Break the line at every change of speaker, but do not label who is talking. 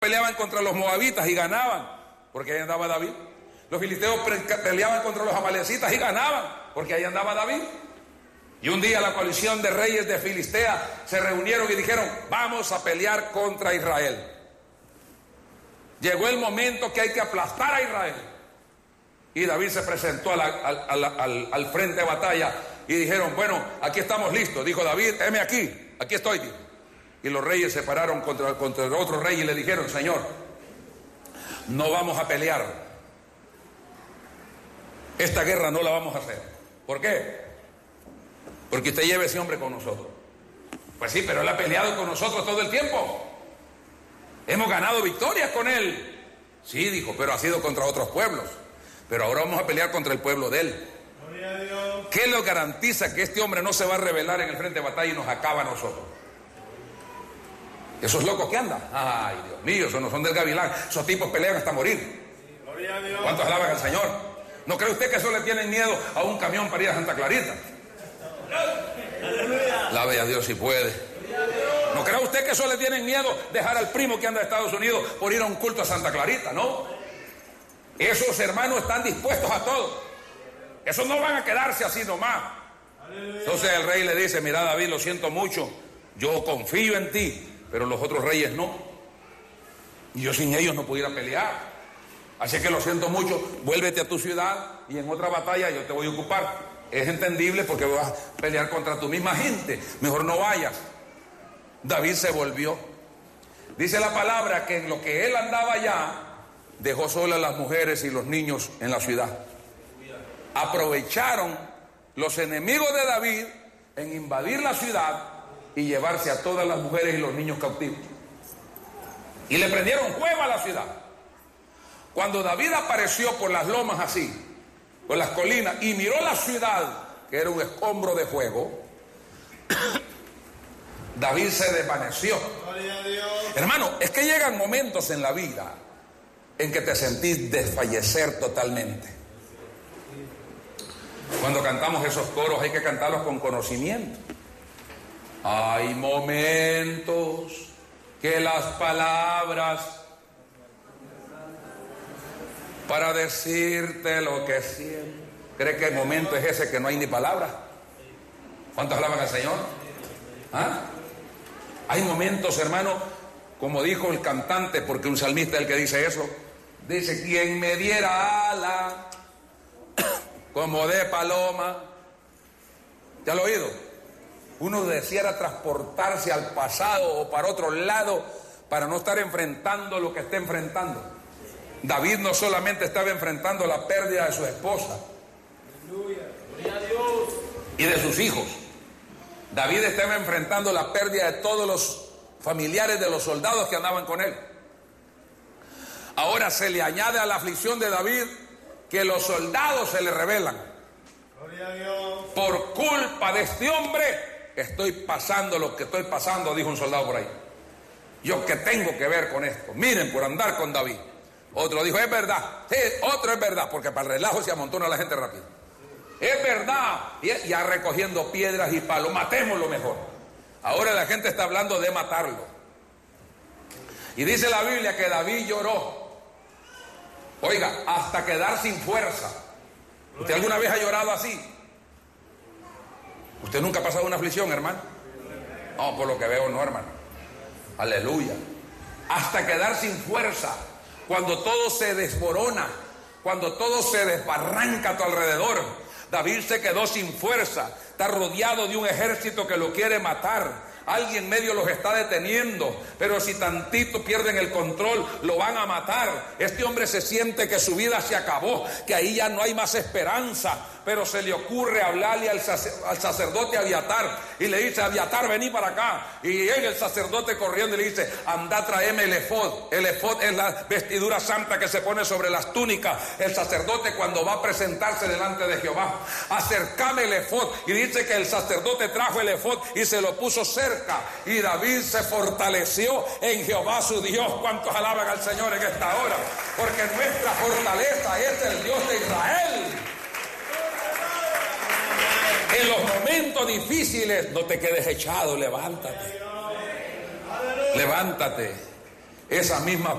peleaban contra los moabitas y ganaban, porque ahí andaba David. Los filisteos peleaban contra los amalecitas y ganaban, porque ahí andaba David. Y un día la coalición de reyes de Filistea se reunieron y dijeron: vamos a pelear contra Israel. Llegó el momento que hay que aplastar a Israel. Y David se presentó al frente de batalla y dijeron: bueno, aquí estamos listos. Dijo David: heme aquí estoy, dijo. Y los reyes se pararon contra el otro rey y le dijeron: Señor, no vamos a pelear. Esta guerra no la vamos a hacer. ¿Por qué? Porque usted lleva ese hombre con nosotros. Pues sí, pero él ha peleado con nosotros todo el tiempo. Hemos ganado victorias con él. Sí, dijo, pero ha sido contra otros pueblos. Pero ahora vamos a pelear contra el pueblo de él.
Gloria a Dios.
¿Qué lo garantiza que este hombre no se va a rebelar en el frente de batalla y nos acaba a nosotros? Esos locos que andan. Ay, Dios mío, esos no son del gavilán. Esos tipos pelean hasta morir.
Gloria a Dios.
¿Cuántos alaban al Señor? ¿No cree usted que eso le tienen miedo a un camión para ir a Santa Clarita?
Aleluya.
Alabe a Dios si puede. ¿No cree usted que eso le tienen miedo dejar al primo que anda a Estados Unidos por ir a un culto a Santa Clarita? No. Esos hermanos están dispuestos a todo. Esos no van a quedarse así nomás. Entonces el rey le dice: mira, David, lo siento mucho, yo confío en ti, pero los otros reyes no. Y yo sin ellos no pudiera pelear. Así que lo siento mucho, vuélvete a tu ciudad y en otra batalla yo te voy a ocupar. Es entendible porque vas a pelear contra tu misma gente. Mejor no vayas. David se volvió. Dice la palabra que en lo que él andaba allá, dejó solas las mujeres y los niños en la ciudad. Aprovecharon los enemigos de David en invadir la ciudad y llevarse a todas las mujeres y los niños cautivos. Y le prendieron fuego a la ciudad. Cuando David apareció por las lomas así, por las colinas, y miró la ciudad, que era un escombro de fuego, David se desvaneció.
Gloria a Dios.
Hermano, es que llegan momentos en la vida en que te sentís desfallecer totalmente. Cuando cantamos esos coros hay que cantarlos con conocimiento. Hay momentos que las palabras para decirte lo que siento. ¿Cree que el momento es ese que no hay ni palabras? ¿Cuántos alaban al Señor? ¿Ah? Hay momentos, hermano, como dijo el cantante, porque un salmista es el que dice eso. Dice: quien me diera ala como de paloma. ¿Ya lo ha oído? Uno deseara transportarse al pasado o para otro lado para no estar enfrentando lo que está enfrentando. David no solamente estaba enfrentando la pérdida de su esposa y de sus hijos. David estaba enfrentando la pérdida de todos los familiares de los soldados que andaban con él. Ahora se le añade a la aflicción de David que los soldados se le rebelan.
Gloria a Dios.
Por culpa de este hombre estoy pasando lo que estoy pasando, dijo un soldado por ahí. Yo que tengo que ver con esto. Miren, por andar con David. Otro dijo: es verdad. Sí, otro es verdad, porque para el relajo se amontona la gente rápido. Es verdad. Y ya recogiendo piedras y palos. Matémoslo mejor. Ahora la gente está hablando de matarlo. Y dice la Biblia que David lloró. Oiga, hasta quedar sin fuerza. ¿Usted alguna vez ha llorado así? ¿Usted nunca ha pasado una aflicción, hermano? No, por lo que veo no, hermano. Aleluya. Hasta quedar sin fuerza. Cuando todo se desborona, cuando todo se desbarranca a tu alrededor. David se quedó sin fuerza, está rodeado de un ejército que lo quiere matar. Alguien medio los está deteniendo, pero si tantito pierden el control, lo van a matar. Este hombre se siente que su vida se acabó, que ahí ya no hay más esperanza, pero se le ocurre hablarle al sacerdote Abiatar y le dice: Abiatar, vení para acá. Y llega el sacerdote corriendo y le dice: anda, tráeme el efod. El efod es la vestidura santa que se pone sobre las túnicas. El sacerdote, cuando va a presentarse delante de Jehová, acercame el efod. Y dice que el sacerdote trajo el efod y se lo puso cerca. Y David se fortaleció en Jehová su Dios. ¿Cuántos alaban al Señor en esta hora? Porque nuestra fortaleza es el Dios de Israel. En los momentos difíciles no te quedes echado, levántate. Levántate. esa misma